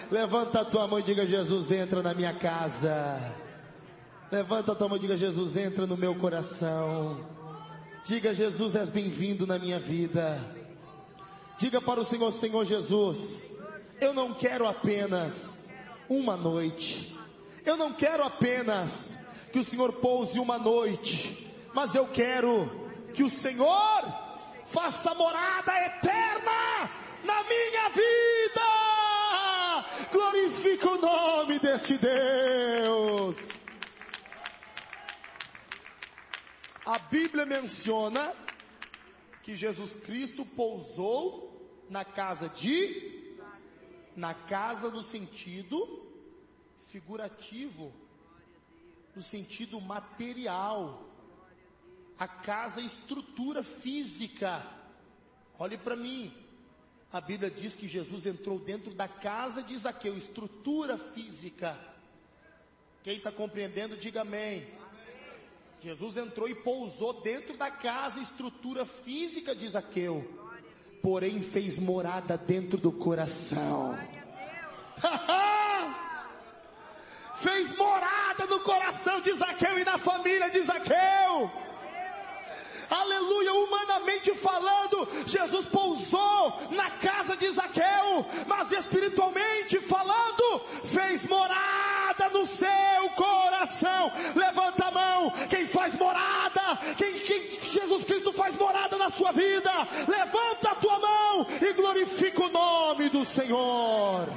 Levanta a tua mão e diga: Jesus, entra na minha casa. Levanta a tua mão e diga: Jesus, entra no meu coração. Diga: Jesus, és bem-vindo na minha vida. Diga para o Senhor: Senhor Jesus, eu não quero apenas uma noite. Eu não quero apenas que o Senhor pouse uma noite, mas eu quero que o Senhor faça morada eterna na minha vida. Glorifica o nome deste Deus. A Bíblia menciona que Jesus Cristo pousou na casa no sentido figurativo, no sentido material. A casa é estrutura física. Olhe para mim. A Bíblia diz que Jesus entrou dentro da casa de Zaqueu, estrutura física. Quem está compreendendo, diga amém. Jesus entrou e pousou dentro da casa, estrutura física de Zaqueu, porém fez morada dentro do coração. Fez morada no coração de Zaqueu e na família de Zaqueu. Aleluia. Humanamente falando, Jesus pousou na casa de Zaqueu, mas espiritualmente falando, fez morada no seu coração. Levanta a mão quem faz morada, quem Jesus Cristo faz morada na sua vida. Levanta a tua mão e glorifica o nome do Senhor.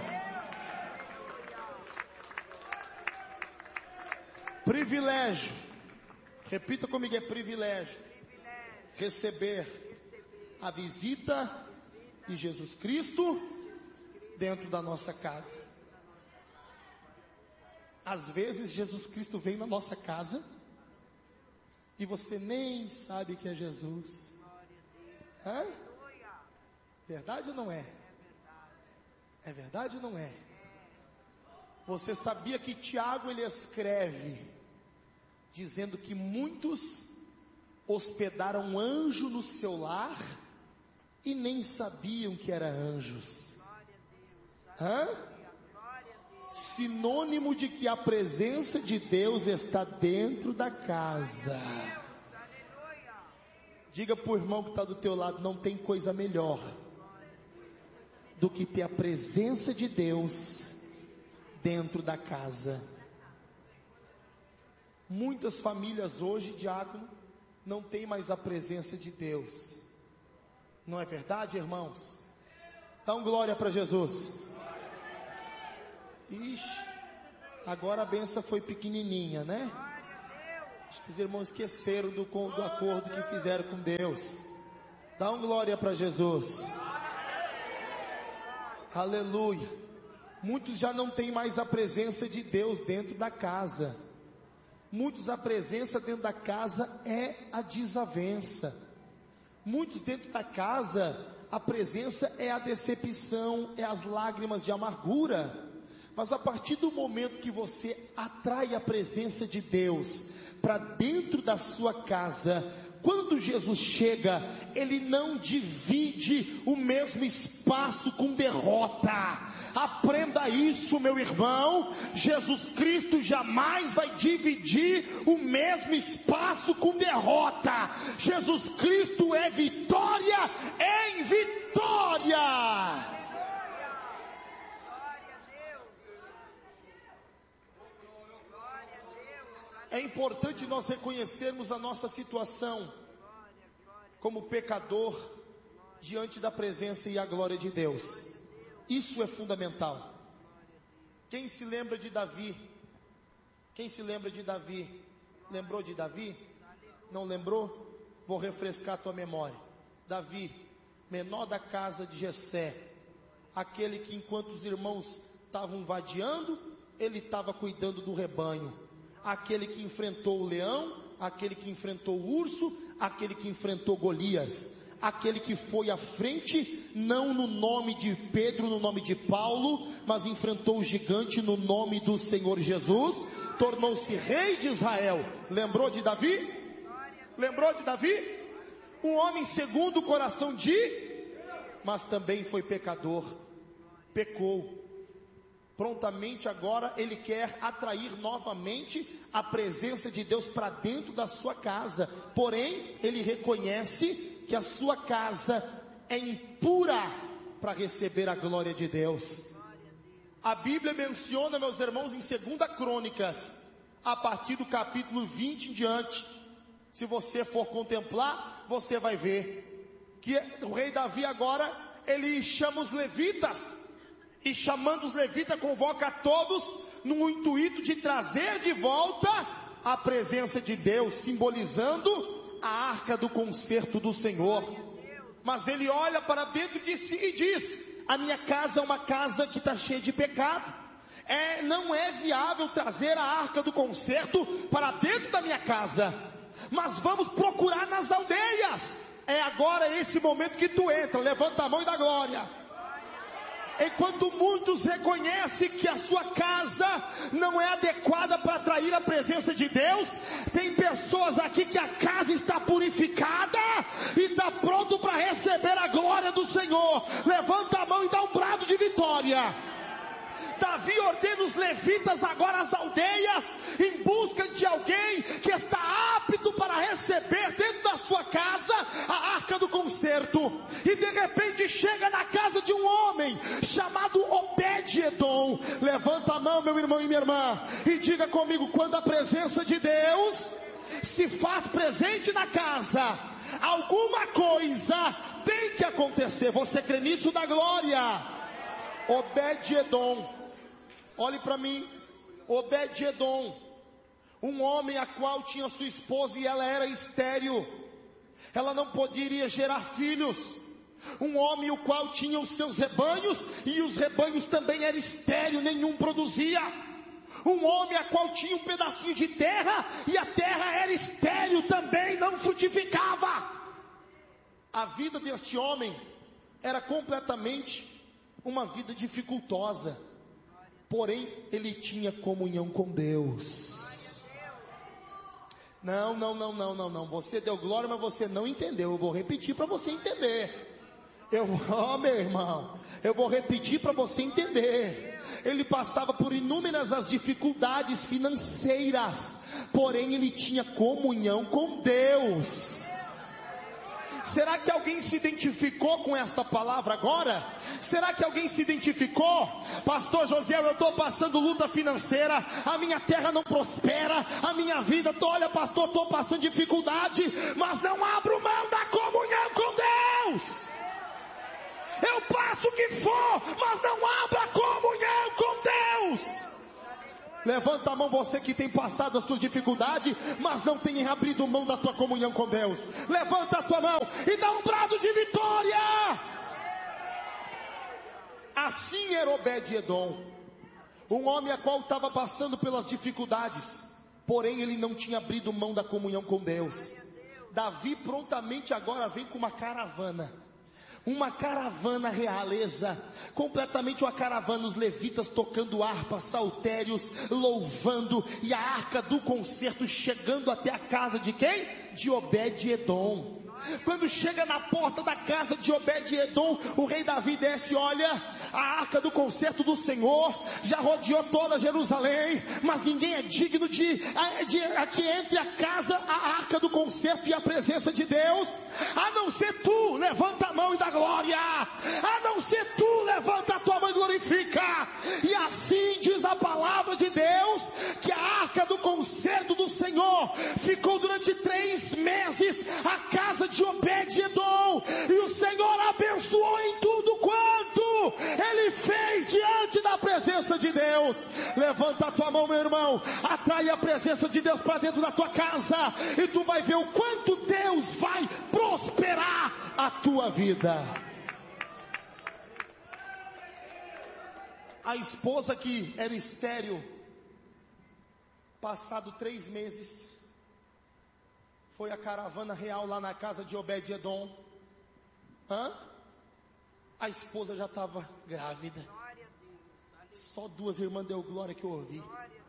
Privilégio, repita comigo, é privilégio receber a visita de Jesus Cristo dentro da nossa casa. Às vezes Jesus Cristo vem na nossa casa e você nem sabe que é Jesus. É? Verdade ou não é? É verdade ou não é? Você sabia que Tiago ele escreve dizendo que muitos hospedaram um anjo no seu lar e nem sabiam que eram anjos. Sinônimo de que a presença de Deus está dentro da casa. Diga para o irmão que está do teu lado: não tem coisa melhor do que ter a presença de Deus dentro da casa. Muitas famílias hoje, diácono, não tem mais a presença de Deus. Não é verdade, irmãos? Dá glória para Jesus. Ixi, agora a benção foi pequenininha, né? Acho que os irmãos esqueceram do acordo que fizeram com Deus. Dá glória para Jesus. Aleluia. Muitos já não têm mais a presença de Deus dentro da casa. Muitos, a presença dentro da casa é a desavença. Muitos dentro da casa, a presença é a decepção, é as lágrimas de amargura. Mas a partir do momento que você atrai a presença de Deus para dentro da sua casa, quando Jesus chega, Ele não divide o mesmo espaço com derrota. Aprenda isso, meu irmão. Jesus Cristo jamais vai dividir o mesmo espaço com derrota. Jesus Cristo é vitória em vitória. É importante nós reconhecermos a nossa situação como pecador diante da presença e a glória de Deus. Isso é fundamental. Quem se lembra de Davi? Quem se lembra de Davi? Lembrou de Davi? Não lembrou? Vou refrescar a tua memória. Davi, menor da casa de Jessé, aquele que enquanto os irmãos estavam vadiando, ele estava cuidando do rebanho. Aquele que enfrentou o leão, aquele que enfrentou o urso, aquele que enfrentou Golias, aquele que foi à frente, não no nome de Pedro, no nome de Paulo, mas enfrentou o gigante no nome do Senhor Jesus, tornou-se rei de Israel. Lembrou de Davi? Lembrou de Davi? Um homem segundo o coração mas também foi pecador, pecou. prontamente agora ele quer atrair novamente a presença de Deus para dentro da sua casa. Porém, ele reconhece que a sua casa é impura para receber a glória de Deus. A Bíblia menciona, meus irmãos, em 2 Crônicas, a partir do capítulo 20 em diante. Se você for contemplar, você vai ver que o rei Davi agora, ele chama os levitas, e chamando os levitas, convoca a todos no intuito de trazer de volta a presença de Deus, simbolizando a arca do concerto do Senhor. Mas ele olha para dentro de si e diz: a minha casa é uma casa que está cheia de pecado. Não é viável trazer a arca do concerto para dentro da minha casa, mas vamos procurar nas aldeias. É agora esse momento que tu entra, levanta a mão e dá glória. Enquanto muitos reconhecem que a sua casa não é adequada para atrair a presença de Deus, tem pessoas aqui que a casa está purificada e está pronto para receber a glória do Senhor. Levanta a mão e dá um brado de vitória. Davi ordena os levitas agora às aldeias, em busca de alguém que está apto para receber dentro da sua casa a arca do concerto. E de repente chega na casa de um homem chamado Obed-Edom. Levanta a mão, meu irmão e minha irmã, e diga comigo: quando a presença de Deus se faz presente na casa, alguma coisa tem que acontecer. Você crê nisso? Da glória. Obed-Edom, olhe para mim. Obed-Edom, um homem a qual tinha sua esposa e ela era estéril, ela não poderia gerar filhos. Um homem o qual tinha os seus rebanhos e os rebanhos também eram estéreis, nenhum produzia. Um homem a qual tinha um pedacinho de terra e a terra era estéril, também não frutificava. A vida deste homem era completamente uma vida dificultosa, porém ele tinha comunhão com Deus. Não, você deu glória, mas você não entendeu. Eu vou repetir para você entender. Meu irmão, eu vou repetir para você entender. Ele passava por inúmeras as dificuldades financeiras, porém ele tinha comunhão com Deus. Será que alguém se identificou com esta palavra agora? Será que alguém se identificou? Pastor José, eu estou passando luta financeira, a minha terra não prospera, a minha vida, olha pastor, estou passando dificuldade, mas não abro mão da comunhão com Deus. Eu passo o que for, mas não abro a comunhão com Deus. Levanta a mão, você que tem passado as suas dificuldades, mas não tem abrido mão da tua comunhão com Deus. Levanta a tua mão e dá um brado de vitória. Assim era Obed-Edom, um homem a qual estava passando pelas dificuldades, porém ele não tinha abrido mão da comunhão com Deus. Davi prontamente agora vem com uma caravana realeza, completamente uma caravana, os levitas tocando harpa, saltérios, louvando, e a arca do concerto chegando até a casa de quem? De Obed-Edom. Quando chega na porta da casa de Obed-Edom, o rei Davi desce e olha, a arca do concerto do Senhor já rodeou toda Jerusalém, mas ninguém é digno de que entre a casa, a arca do concerto e a presença de Deus, a não ser tu. Levanta a mão e dá glória. A não ser tu, levanta a tua mão e glorifica. E assim diz a palavra de Deus, que a arca do concerto do Senhor ficou durante 3 meses a casa de Obed-Edom, e o Senhor abençoou em tudo quanto ele fez diante da presença de Deus. Levanta a tua mão, meu irmão, atrai a presença de Deus para dentro da tua casa, e tu vai ver o quanto Deus vai prosperar a tua vida. A esposa que era estéril, passado 3 meses, foi a caravana real lá na casa de Obed-Edom. A esposa já estava grávida. Só 2 irmãs deu glória que eu ouvi.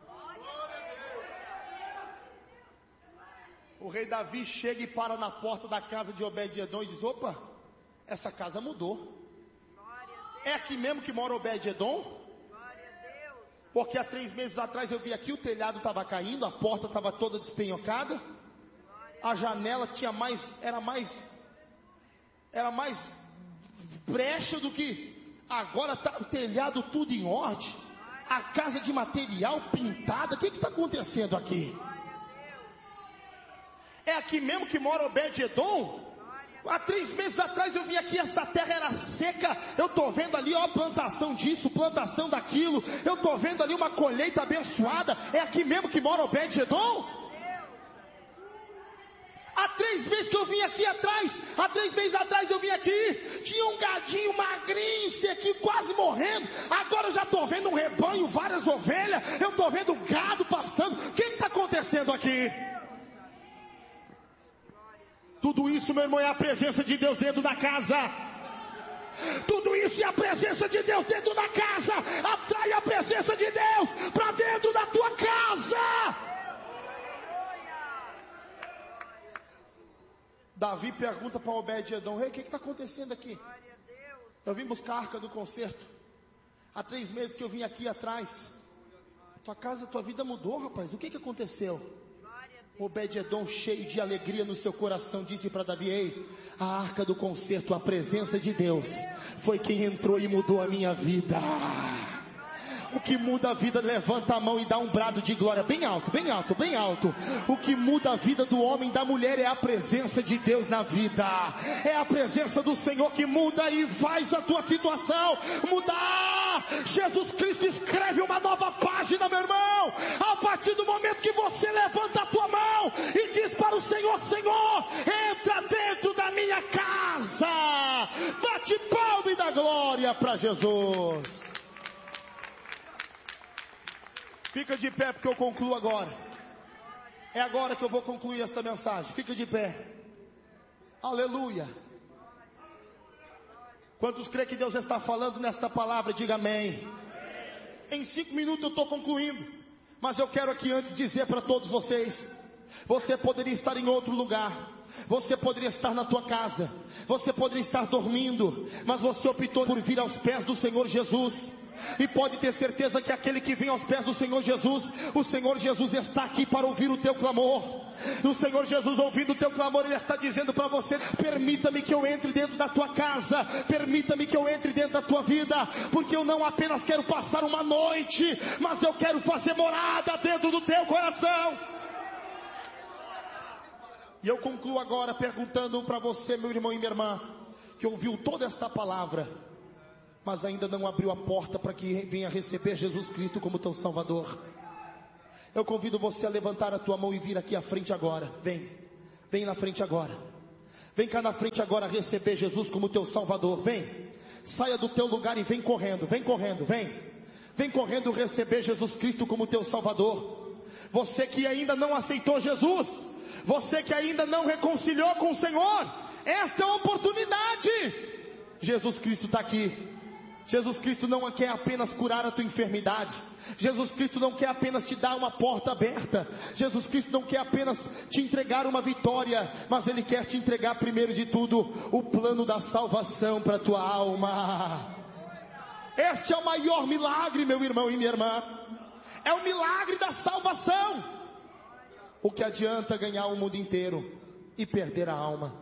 O rei Davi chega e para na porta da casa de Obed-Edom e diz: opa, essa casa mudou. É aqui mesmo que mora Obed-Edom? Porque há 3 meses atrás eu vi aqui, o telhado estava caindo, a porta estava toda despenhocada, a janela tinha era mais brecha do que agora. Tá o telhado tudo em ordem, a casa de material pintada. O que está acontecendo aqui? É aqui mesmo que mora Obed-Edom? Há 3 meses atrás eu vim aqui, essa terra era seca. Eu estou vendo ali, ó, plantação disso, plantação daquilo. Eu estou vendo ali uma colheita abençoada. É aqui mesmo que mora Obed-Edom? Há 3 meses que eu vim aqui atrás, há 3 meses atrás eu vim aqui, tinha um gadinho magrinho, sequinho, quase morrendo. Agora eu já estou vendo um rebanho, várias ovelhas. Eu estou vendo gado pastando. O que está acontecendo aqui? Tudo isso, meu irmão, é a presença de Deus dentro da casa. Tudo isso é a presença de Deus dentro da casa. Atrai a presença de Deus para dentro da tua casa. Davi pergunta para Obed-Edom: rei, o que está acontecendo aqui? Eu vim buscar a arca do concerto. Há 3 meses que eu vim aqui atrás. Tua casa, tua vida mudou, rapaz. O que aconteceu? Obed-Edom, cheio de alegria no seu coração, disse para Davi: ei, a arca do concerto, a presença de Deus, foi quem entrou e mudou a minha vida. O que muda a vida, levanta a mão e dá um brado de glória, bem alto, bem alto, bem alto. O que muda a vida do homem e da mulher é a presença de Deus na vida. É a presença do Senhor que muda e faz a tua situação mudar. Jesus Cristo escreve uma nova página, meu irmão, a partir do momento que você levanta a tua mão e diz para o Senhor: Senhor, entra dentro da minha casa. Bate palma e dá glória para Jesus. Fica de pé, porque eu concluo agora. É agora que eu vou concluir esta mensagem. Fica de pé. Aleluia. Quantos creem que Deus está falando nesta palavra? Diga amém. Em 5 minutos eu estou concluindo. Mas eu quero aqui antes dizer para todos vocês: você poderia estar em outro lugar. Você poderia estar na tua casa. Você poderia estar dormindo. Mas você optou por vir aos pés do Senhor Jesus. E pode ter certeza que aquele que vem aos pés do Senhor Jesus, o Senhor Jesus está aqui para ouvir o teu clamor. O Senhor Jesus, ouvindo o teu clamor, Ele está dizendo para você: permita-me que eu entre dentro da tua casa, permita-me que eu entre dentro da tua vida, porque eu não apenas quero passar uma noite, mas eu quero fazer morada dentro do teu coração. E eu concluo agora perguntando para você, meu irmão e minha irmã, que ouviu toda esta palavra, mas ainda não abriu a porta para que venha receber Jesus Cristo como teu Salvador. Eu convido você a levantar a tua mão e vir aqui à frente agora. Vem na frente agora. Vem cá na frente agora receber Jesus como teu Salvador. Vem, saia do teu lugar e vem correndo, vem correndo, vem. Vem correndo receber Jesus Cristo como teu Salvador. Você que ainda não aceitou Jesus, você que ainda não reconciliou com o Senhor, esta é a oportunidade. Jesus Cristo está aqui. Jesus Cristo não quer apenas curar a tua enfermidade. Jesus Cristo não quer apenas te dar uma porta aberta. Jesus Cristo não quer apenas te entregar uma vitória, mas Ele quer te entregar primeiro de tudo o plano da salvação para a tua alma. Este é o maior milagre, meu irmão e minha irmã. É o milagre da salvação. O que adianta ganhar o mundo inteiro e perder a alma?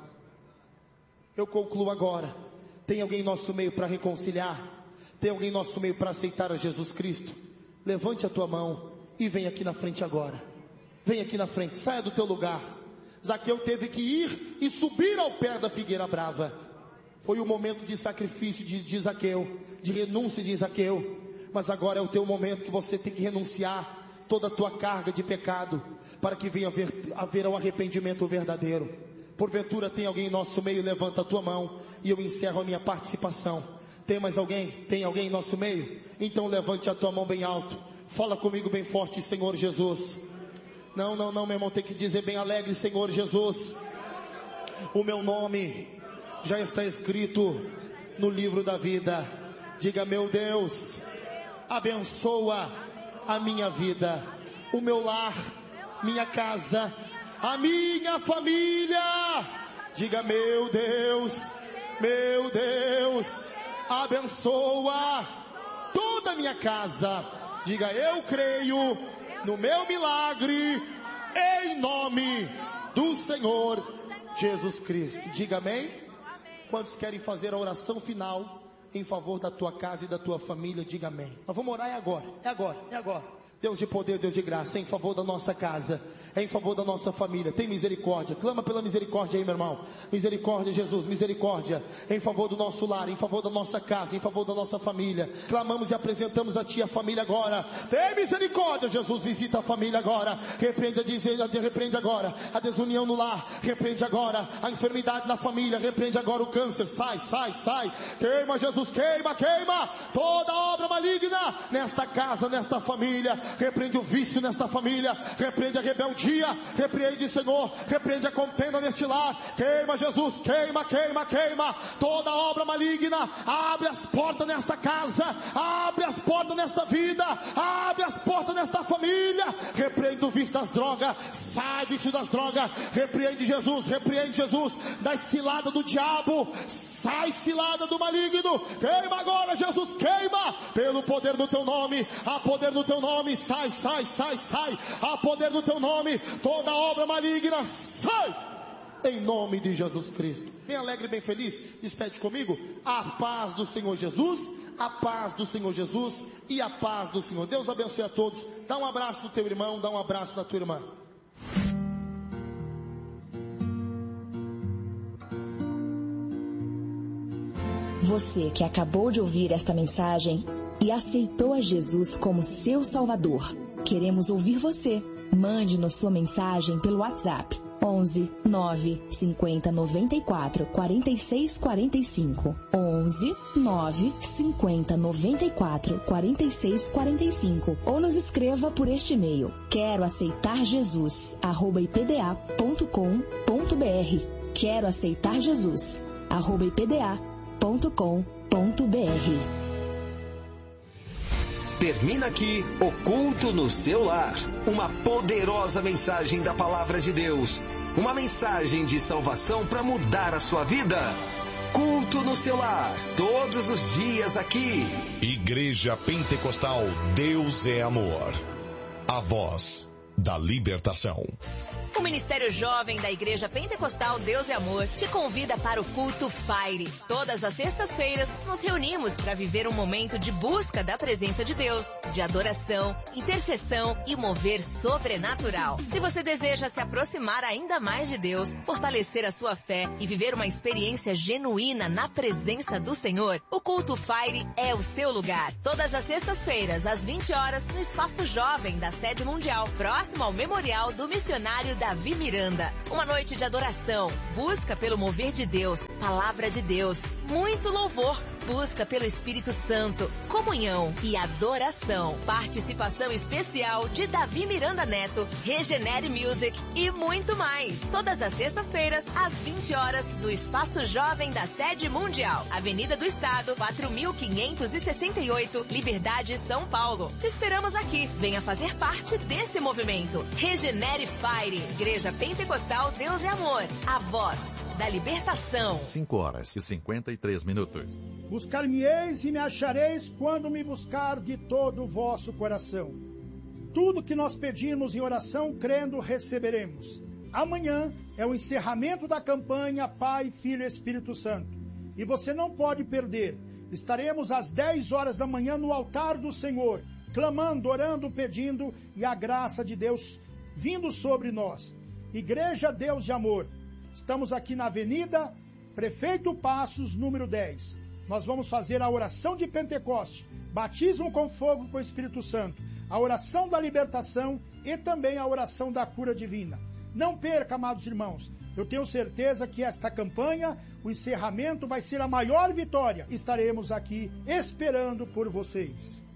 Eu concluo agora. Tem alguém em nosso meio para reconciliar? Tem alguém em nosso meio para aceitar a Jesus Cristo? Levante a tua mão e vem aqui na frente agora. Vem aqui na frente, saia do teu lugar. Zaqueu teve que ir e subir ao pé da figueira brava. Foi o momento de sacrifício de Zaqueu, de renúncia de Zaqueu. Mas agora é o teu momento que você tem que renunciar toda a tua carga de pecado, para que venha haver um arrependimento verdadeiro. Porventura tem alguém em nosso meio? Levanta a tua mão e eu encerro a minha participação. Tem mais alguém? Tem alguém em nosso meio? Então levante a tua mão bem alto. Fala comigo bem forte: Senhor Jesus. Não, meu irmão, tem que dizer bem alegre: Senhor Jesus, o meu nome já está escrito no livro da vida. Diga: meu Deus, abençoa a minha vida, o meu lar, minha casa, a minha família. Diga: meu Deus, abençoa toda a minha casa, Diga: eu creio no meu milagre, em nome do Senhor Jesus Cristo. Diga amém. Quantos querem fazer a oração final em favor da tua casa e da tua família? Diga amém. Nós vamos orar, é agora. Deus de poder, Deus de graça, em favor da nossa casa, em favor da nossa família, tem misericórdia, clama pela misericórdia aí, meu irmão. Misericórdia, Jesus, misericórdia, em favor do nosso lar, em favor da nossa casa, em favor da nossa família. Clamamos e apresentamos a ti a família agora. Tem misericórdia, Jesus, visita a família agora. Repreende agora a desunião no lar, repreende agora a enfermidade na família, repreende agora o câncer. Sai. Queima, Jesus, queima toda obra maligna nesta casa, nesta família. Repreende o vício nesta família, repreende a rebeldia, repreende, Senhor, repreende a contenda neste lar. Queima, Jesus, queima toda obra maligna. Abre as portas nesta casa, abre as portas nesta vida, abre as portas nesta família. Repreende o vício das drogas, sai vício das drogas. Repreende Jesus das ciladas do diabo, sai cilada do maligno. Queima agora, Jesus, queima, pelo poder do teu nome, há poder no teu nome. Sai, há poder no teu nome, toda obra maligna, sai, em nome de Jesus Cristo. Bem alegre, bem feliz, despede comigo. A paz do Senhor Jesus, a paz do Senhor Jesus e a paz do Senhor. Deus abençoe a todos. Dá um abraço do teu irmão, dá um abraço da tua irmã. Você que acabou de ouvir esta mensagem e aceitou a Jesus como seu Salvador, queremos ouvir você. Mande-nos sua mensagem pelo WhatsApp 11 9 50 94 46 45, 11 9 50 94 46 45, ou nos escreva por este e-mail: quero aceitar Jesus @ipda.com.br. quero aceitar Jesus @ipda.com.br. Termina aqui o Culto no Seu Lar. Uma poderosa mensagem da Palavra de Deus. Uma mensagem de salvação para mudar a sua vida. Culto no Seu Lar, todos os dias aqui. Igreja Pentecostal Deus é Amor. A voz da libertação. O Ministério Jovem da Igreja Pentecostal Deus é Amor te convida para o Culto Fire. Todas as sextas-feiras nos reunimos para viver um momento de busca da presença de Deus, de adoração, intercessão e mover sobrenatural. Se você deseja se aproximar ainda mais de Deus, fortalecer a sua fé e viver uma experiência genuína na presença do Senhor, o Culto Fire é o seu lugar. Todas as sextas-feiras, às 20 horas, no Espaço Jovem da Sede Mundial, próximo ao Memorial do Missionário Davi Miranda. Uma noite de adoração, busca pelo mover de Deus, palavra de Deus, muito louvor, busca pelo Espírito Santo, comunhão e adoração. Participação especial de Davi Miranda Neto, Regenere Music e muito mais. Todas as sextas-feiras, às 20 horas, no Espaço Jovem da Sede Mundial, Avenida do Estado, 4568, Liberdade, São Paulo. Te esperamos aqui. Venha fazer parte desse movimento. Regenere Fire. Igreja Pentecostal Deus é Amor. A voz da libertação. 5:53. Buscar-me-eis e me achareis quando me buscar de todo o vosso coração. Tudo que nós pedimos em oração, crendo, receberemos. Amanhã é o encerramento da campanha Pai, Filho e Espírito Santo. E você não pode perder. Estaremos às 10 horas da manhã no altar do Senhor, clamando, orando, pedindo, e a graça de Deus vindo sobre nós. Igreja Deus de Amor. Estamos aqui na Avenida Prefeito Passos, número 10. Nós vamos fazer a oração de Pentecoste, batismo com fogo com o Espírito Santo, a oração da libertação e também a oração da cura divina. Não perca, amados irmãos. Eu tenho certeza que esta campanha, o encerramento vai ser a maior vitória. Estaremos aqui esperando por vocês.